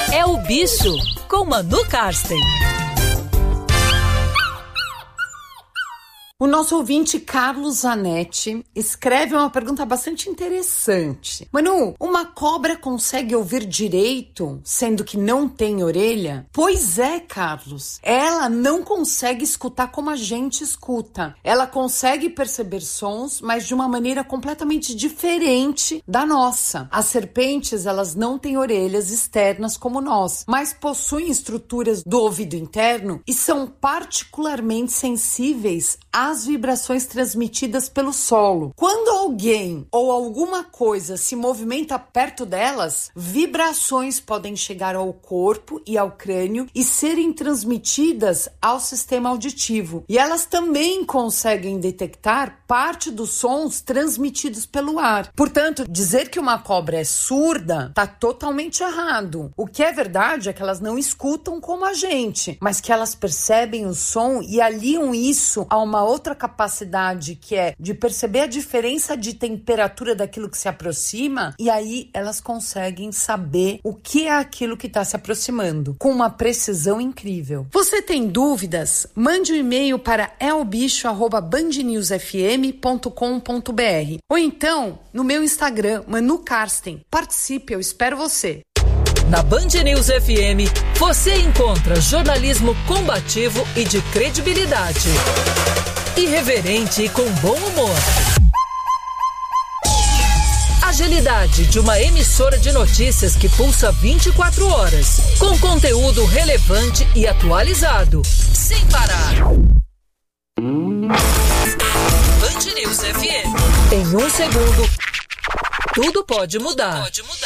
É o Bicho, com Manu Karsten. O nosso ouvinte Carlos Zanetti escreve uma pergunta bastante interessante. Manu, uma cobra consegue ouvir direito, sendo que não tem orelha? Pois é, Carlos. Ela não consegue escutar como a gente escuta. Ela consegue perceber sons, mas de uma maneira completamente diferente da nossa. As serpentes, elas não têm orelhas externas como nós, mas possuem estruturas do ouvido interno e são particularmente sensíveis às vibrações transmitidas pelo solo. Quando alguém ou alguma coisa se movimenta perto delas, vibrações podem chegar ao corpo e ao crânio e serem transmitidas ao sistema auditivo. E elas também conseguem detectar parte dos sons transmitidos pelo ar. Portanto, dizer que uma cobra é surda está totalmente errado. O que é verdade é que elas não escutam como a gente, mas que elas percebem o som e aliam isso a uma outra capacidade, que é de perceber a diferença de temperatura daquilo que se aproxima, e aí elas conseguem saber o que é aquilo que está se aproximando, com uma precisão incrível. Você tem dúvidas? Mande um e-mail para elbicho@bandnewsfm.com.br ou então no meu Instagram, Manu Karsten. Participe, eu espero você. Na Band News FM, você encontra jornalismo combativo e de credibilidade. Irreverente e com bom humor. Agilidade de uma emissora de notícias que pulsa 24 horas, com conteúdo relevante e atualizado, sem parar. Band News FM. Em um segundo, tudo pode mudar.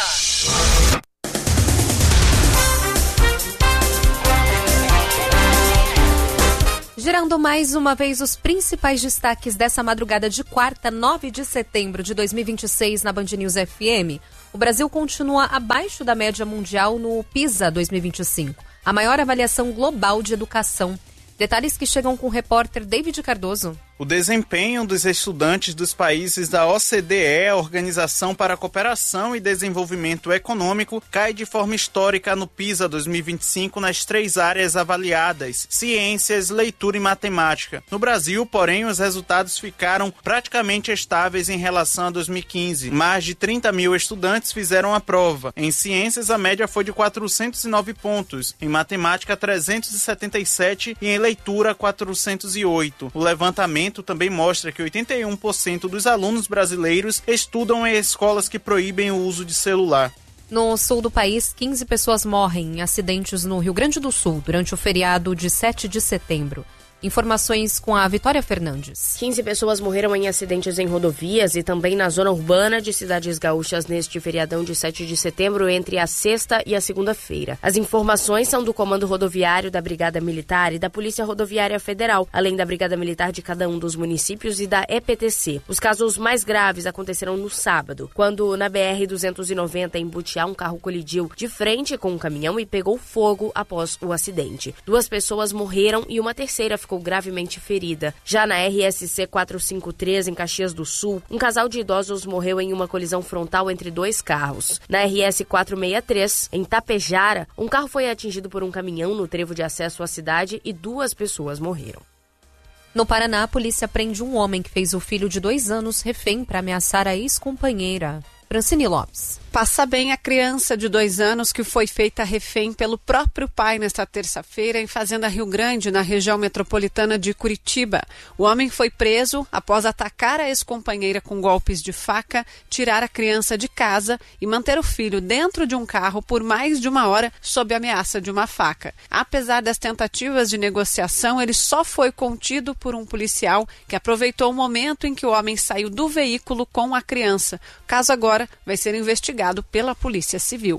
Gerando mais uma vez os principais destaques dessa madrugada de quarta, 9 de setembro de 2026 na Band News FM. O Brasil continua abaixo da média mundial no PISA 2025, a maior avaliação global de educação. Detalhes que chegam com o repórter David Cardoso. O desempenho dos estudantes dos países da OCDE, a Organização para a Cooperação e Desenvolvimento Econômico, cai de forma histórica no PISA 2025 nas 3 áreas avaliadas: ciências, leitura e matemática. No Brasil, porém, os resultados ficaram praticamente estáveis em relação a 2015. Mais de 30 mil estudantes fizeram a prova. Em ciências, a média foi de 409 pontos, em matemática 377 e em leitura 408. O levantamento também mostra que 81% dos alunos brasileiros estudam em escolas que proíbem o uso de celular. No sul do país, 15 pessoas morrem em acidentes no Rio Grande do Sul durante o feriado de 7 de setembro. Informações com a Vitória Fernandes. 15 pessoas morreram em acidentes em rodovias e também na zona urbana de cidades gaúchas neste feriadão de 7 de setembro, entre a sexta e a segunda-feira. As informações são do Comando Rodoviário da Brigada Militar e da Polícia Rodoviária Federal, além da Brigada Militar de cada um dos municípios e da EPTC. Os casos mais graves aconteceram no sábado, quando na BR-290 em Butiá um carro colidiu de frente com um caminhão e pegou fogo após o acidente. 2 pessoas morreram e uma terceira ficou gravemente ferida. Já na RSC 453, em Caxias do Sul, um casal de idosos morreu em uma colisão frontal entre 2 carros. Na RS 463, em Tapejara, um carro foi atingido por um caminhão no trevo de acesso à cidade e 2 pessoas morreram. No Paraná, a polícia prende um homem que fez o filho de 2 anos refém para ameaçar a ex-companheira. Francine Lopes. Passa bem a criança de 2 anos que foi feita refém pelo próprio pai nesta terça-feira em Fazenda Rio Grande, na região metropolitana de Curitiba. O homem foi preso após atacar a ex-companheira com golpes de faca, tirar a criança de casa e manter o filho dentro de um carro por mais de 1 hora sob ameaça de uma faca. Apesar das tentativas de negociação, ele só foi contido por um policial que aproveitou o momento em que o homem saiu do veículo com a criança. O caso agora vai ser investigado pela Polícia Civil.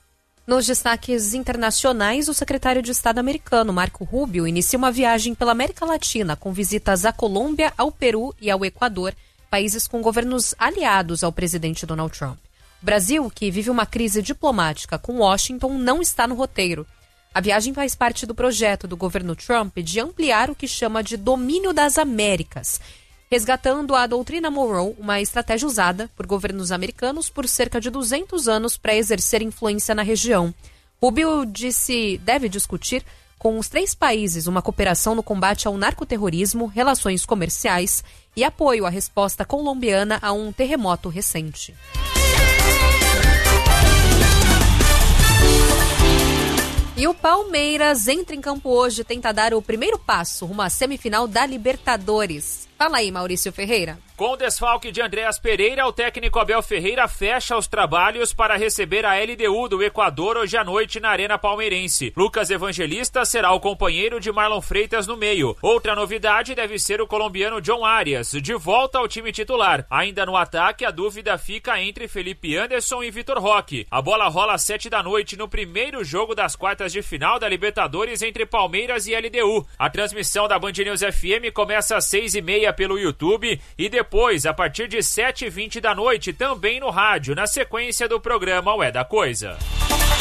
Nos destaques internacionais, o secretário de Estado americano, Marco Rubio, inicia uma viagem pela América Latina com visitas à Colômbia, ao Peru e ao Equador, países com governos aliados ao presidente Donald Trump. O Brasil, que vive uma crise diplomática com Washington, não está no roteiro. A viagem faz parte do projeto do governo Trump de ampliar o que chama de domínio das Américas, resgatando a doutrina Monroe, uma estratégia usada por governos americanos por cerca de 200 anos para exercer influência na região. Rubio deve discutir com os 3 países uma cooperação no combate ao narcoterrorismo, relações comerciais e apoio à resposta colombiana a um terremoto recente. E o Palmeiras entra em campo hoje e tenta dar o primeiro passo rumo à semifinal da Libertadores. Fala aí, Maurício Ferreira. Com o desfalque de Andréas Pereira, o técnico Abel Ferreira fecha os trabalhos para receber a LDU do Equador hoje à noite na Arena Palmeirense. Lucas Evangelista será o companheiro de Marlon Freitas no meio. Outra novidade deve ser o colombiano John Arias, de volta ao time titular. Ainda no ataque, a dúvida fica entre Felipe Anderson e Vitor Roque. A bola rola às 7 da noite no primeiro jogo das quartas de final da Libertadores entre Palmeiras e LDU. A transmissão da Band News FM começa às 6h30 pelo YouTube e depois, a partir de 7h20 da noite, também no rádio, na sequência do programa Ué da Coisa.